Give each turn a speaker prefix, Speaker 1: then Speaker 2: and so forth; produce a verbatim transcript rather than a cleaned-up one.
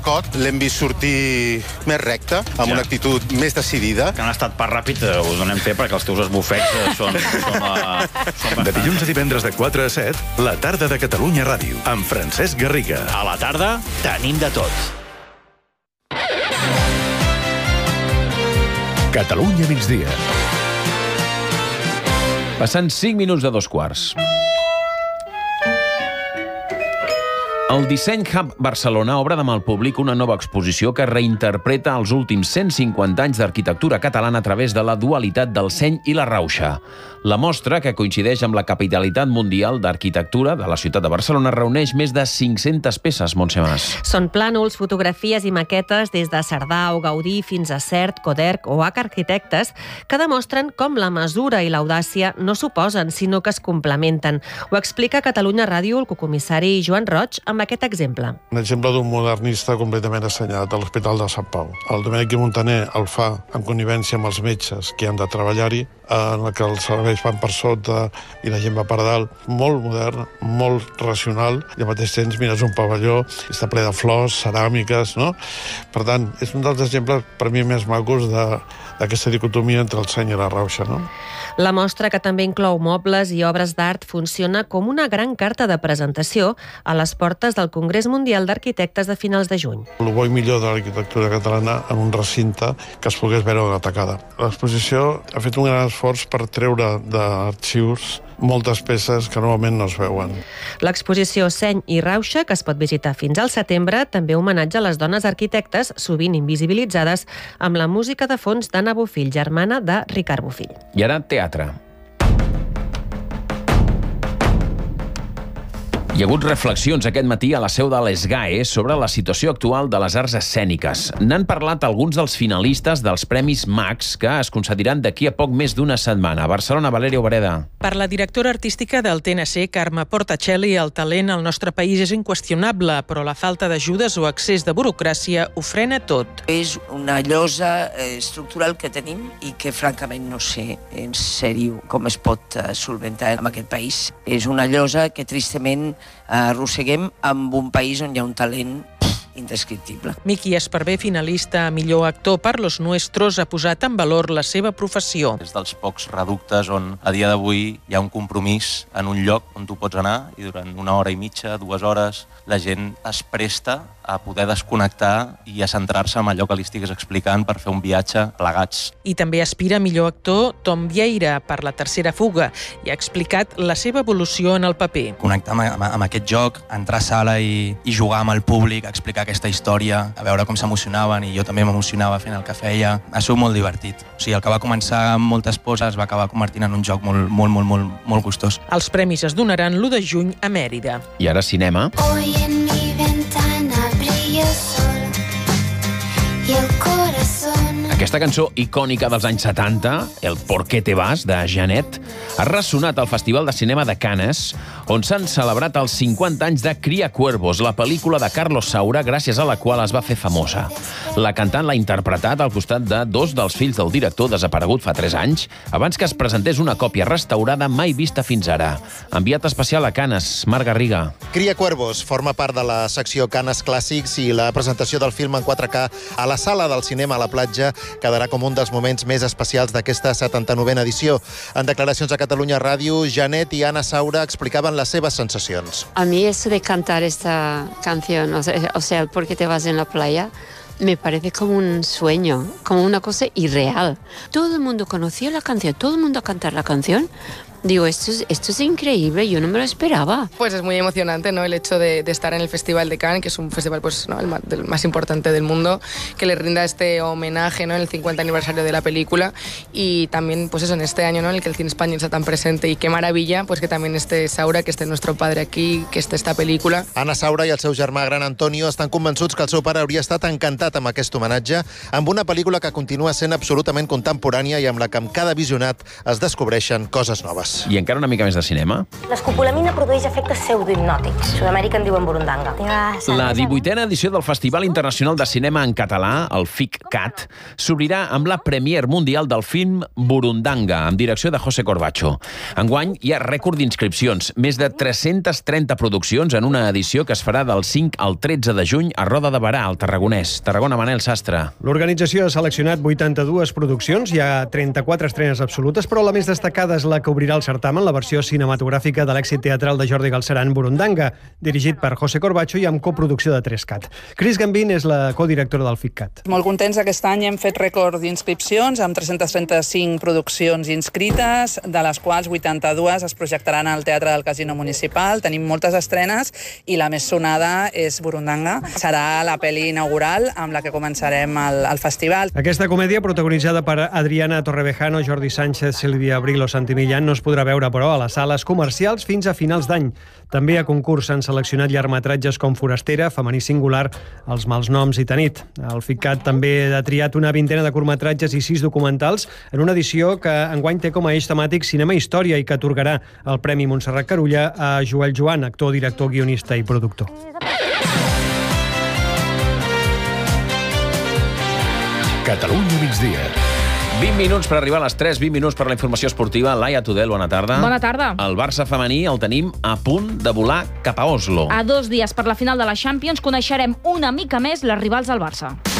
Speaker 1: Scott l'hem vist sortir més recte, amb
Speaker 2: Ja.
Speaker 1: una actitud més decidida.
Speaker 2: Que han estat per ràpid, eh, us donem fe perquè els teus esbufecs eh, són, són, uh, són
Speaker 3: De dilluns a divendres de quatre a set, la tarda de Catalunya Ràdio, amb Francesc Garriga.
Speaker 2: A la tarda tenim de tot.
Speaker 3: Catalunya migdia.
Speaker 4: Passant cinc minuts de dos quarts. El Disseny Hub Barcelona obre demà al públic una nova exposició que reinterpreta els últims cent cinquanta anys d'arquitectura catalana a través de la dualitat del seny i la rauxa. La mostra, que coincideix amb la capitalitat mundial d'arquitectura de la ciutat de Barcelona, reuneix més de cinc-centes peces, Montse Mas.
Speaker 5: Són plànols, fotografies i maquetes des de Cerdà o Gaudí fins a Sert, Coderch o H Arquitectes, que demostren com la mesura i l'audàcia no s'oposen, sinó que es complementen. Ho explica a Catalunya Ràdio el cocomissari Joan Roig amb aquest exemple.
Speaker 6: Un exemple d'un modernista completament assenyat a l'Hospital de Sant Pau. El Domènec i Montaner el fa en connivència amb els metges que han de treballar-hi, en el que els serveis van per sota i la gent va per dalt. Molt modern, molt racional, i al mateix temps mires un pavelló i està ple de flors, ceràmiques, no? Per tant, és un dels exemples per mi més macos d'aquesta dicotomia entre el seny i la rauxa, no?
Speaker 5: La mostra, que també inclou mobles i obres d'art, funciona com una gran carta de presentació a les portes del Congrés Mundial d'Arquitectes de finals de juny.
Speaker 6: El bo i millor de l'arquitectura catalana en un recinte que es pogués veure atacada. L'exposició ha fet un gran esforç per treure d'arxius moltes peces que normalment no es veuen.
Speaker 5: L'exposició Seny i Rauxa, que es pot visitar fins al setembre, també homenatja a les dones arquitectes, sovint invisibilitzades, amb la música de fons d'Anna Bofill, germana de Ricard Bofill.
Speaker 4: I ara, teatre. Hi ha hagut reflexions aquest matí a la seu de l'ESGAE sobre la situació actual de les arts escèniques. N'han parlat alguns dels finalistes dels Premis Max, que es concediran d'aquí a poc més d'una setmana. A Barcelona, Valeria Obreda.
Speaker 7: Per la directora artística del T N C, Carme Portacelli, el talent al nostre país és inqüestionable, però la falta d'ajudes o excés de burocràcia ho frena tot.
Speaker 8: És una llosa estructural que tenim i que francament no sé en sèrio com es pot solventar en aquest país. És una llosa que tristament arrosseguem amb un país on hi ha un talent indescriptible.
Speaker 7: Miqui Esparvé, finalista a millor actor per Los Nuestros, ha posat en valor la seva professió.
Speaker 9: És dels pocs reductes on a dia d'avui hi ha un compromís en un lloc on tu pots anar i durant una hora i mitja, dues hores, la gent es presta a poder desconnectar i a centrar-se en allò que li estigues explicant per fer un viatge plegats.
Speaker 7: I també aspira a millor actor Tom Vieira per La tercera fuga i ha explicat la seva evolució en el paper.
Speaker 9: Connectar amb, amb, amb aquest joc, entrar a sala i, i jugar amb el públic, explicar aquesta història, a veure com s'emocionaven i jo també m'emocionava fent el que feia. Ha sigut molt divertit. O sigui, el que va començar amb moltes poses va acabar convertint en un joc molt, molt, molt, molt, molt gustós.
Speaker 7: Els premis es donaran l'u de juny a Mèrida.
Speaker 4: I ara cinema.
Speaker 10: Hoy en mi ventana brilla el sol y el corazón.
Speaker 4: Aquesta cançó icònica dels anys setanta, El Por qué te vas, de Janet, ha ressonat al Festival de Cinema de Cannes, on s'han celebrat els cinquanta anys de Cria Cuervos, la pel·lícula de Carlos Saura, gràcies a la qual es va fer famosa. La cantant l'ha interpretat al costat de dos dels fills del director, desaparegut fa tres anys, abans que es presentés una còpia restaurada mai vista fins ara. Enviat especial a Cannes, Marc Garriga.
Speaker 11: Cria Cuervos forma part de la secció Cannes Clàssics i la presentació del film en quatre K a la sala del cinema a la platja quedarà com un dels moments més especials d'aquesta setanta-novena edició. En declaracions a Catalunya Ràdio, Janet i Anna Saura explicaven les seves sensacions.
Speaker 12: A mí eso de cantar esta canción, o sea, o sea, ¿por qué te vas en la playa? Me parece como un sueño, como una cosa irreal. Todo el mundo conocía la canción, todo el mundo a cantar la canción. Digo, esto es, esto es increíble, yo no me lo esperaba.
Speaker 13: Pues es muy emocionante, ¿no? El hecho de, de estar en el Festival de Cannes, que es un festival pues, ¿no? el, más, el más importante del mundo, que le rinda este homenaje, ¿no? En el cincuenta aniversario de la película, y también pues eso, en este año, ¿no? En el que el cine español está tan presente, y qué maravilla pues que también esté Saura, que esté nuestro padre aquí, que esté esta pel·lícula.
Speaker 11: Anna Saura i el seu germà gran Antonio estan convençuts que el seu pare hauria estat encantat amb aquest homenatge, amb una pel·lícula que continua sent absolutament contemporània i amb la que amb cada visionat es descobreixen coses noves.
Speaker 4: Gràcies. I encara una mica més de cinema.
Speaker 14: L'escopolamina produeix efectes pseudohipnòtics. A Sud-amèrica en diuen burundanga.
Speaker 4: La divuitena edició del Festival Internacional de Cinema en Català, el FICCAT, s'obrirà amb la premier mundial del film Burundanga, amb direcció de José Corbacho. Enguany hi ha rècord d'inscripcions, més de tres-centes trenta produccions en una edició que es farà del cinc al tretze de juny a Roda de Berà, al Tarragonès. Tarragona, Manel Sastre.
Speaker 15: L'organització ha seleccionat vuitanta-dues produccions, hi ha trenta-quatre estrenes absolutes, però la més destacada és la que obrirà el certamen, la versió cinematogràfica de l'èxit teatral de Jordi Galceran, Burundanga, dirigit per José Corbacho i amb coproducció de Trescat. Cris Gambín és la codirectora del FICCAT.
Speaker 16: Molt contents, aquest any hem fet rècord d'inscripcions amb tres-centes trenta-cinc produccions inscrites, de les quals vuitanta-dues es projectaran al Teatre del Casino Municipal. Tenim moltes estrenes i la més sonada és Burundanga. Serà la pel·li inaugural amb la que començarem el, el festival.
Speaker 15: Aquesta comèdia, protagonitzada per Adriana Torrevejano, Jordi Sánchez, Sílvia Abril o Santi Millán, no es podrà veure, però, a les sales comercials fins a finals d'any. També a concurs s'han seleccionat llargmetratges com Forastera, Femení Singular, Els mals noms i Tanit. El FICCAT també ha triat una vintena de curtmetratges i sis documentals en una edició que enguany té com a eix temàtic cinema i història i que atorgarà el Premi Montserrat Carulla a Joel Joan, actor, director, guionista i productor.
Speaker 3: Catalunya migdia.
Speaker 4: vint minuts per arribar a les tres, vint minuts per la informació esportiva. Laia Tudel, bona tarda.
Speaker 17: Bona tarda.
Speaker 4: El Barça femení el tenim a punt de volar cap a Oslo.
Speaker 17: A dos dies per la final de la Champions coneixerem una mica més les rivals del Barça.